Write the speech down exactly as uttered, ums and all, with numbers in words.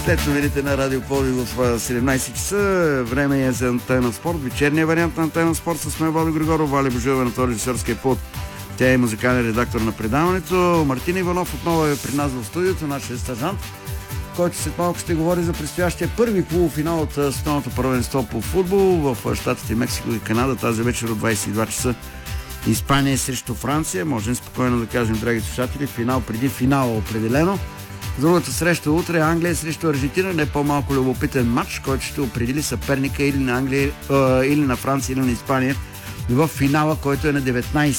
След новините на Радио Пловдив в седемнайсет часа, време е за Антена Спорт. Вечерният вариант на Антена Спорт с мен Владо Григоров, Валя Божиева на този режисьорския пулт. Тя е музикален редактор на предаването. Мартин Иванов отново е при нас в студиото, нашия стажант, който след малко ще говори за предстоящия първи полуфинал от световното първенство по футбол в Щатите, Мексико и Канада тази вечер от двайсет и два часа. Испания срещу Франция. Можем спокойно да кажем, драги слушатели, финал преди финала определено. Другата среща утре Англия срещу Аржентина, не по-малко любопитен матч, който ще определи съперника или на Англия, е, или на Франция, или на Испания в финала, който е на деветнайсети